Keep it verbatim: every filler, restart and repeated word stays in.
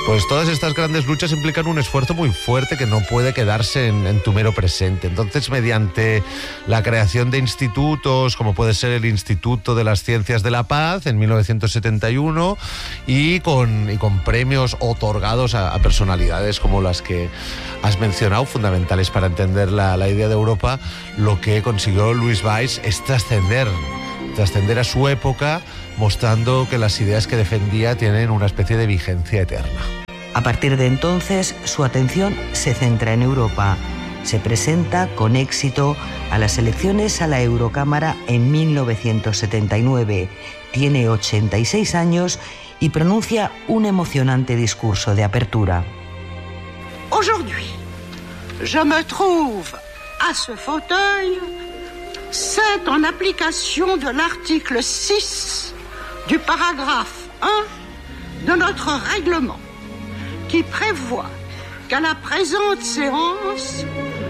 Pues todas estas grandes luchas implican un esfuerzo muy fuerte que no puede quedarse en, en tu mero presente. Entonces, mediante la creación de institutos, como puede ser el Instituto de las Ciencias de la Paz en mil novecientos setenta y uno, y con, y con premios otorgados a, a personalidades como las que has mencionado, fundamentales para entender la, la idea de Europa, lo que consiguió Louis Weiss es trascender, trascender a su época, mostrando que las ideas que defendía tienen una especie de vigencia eterna. A partir de entonces, su atención se centra en Europa. Se presenta con éxito a las elecciones a la Eurocámara en mil novecientos setenta y nueve. Tiene ochenta y seis años y pronuncia un emocionante discurso de apertura. Aujourd'hui, je me trouve à ce fauteuil, c'est en application de l'article six du paragraphe un de notre règlement qui prévoit qu'à la présente séance,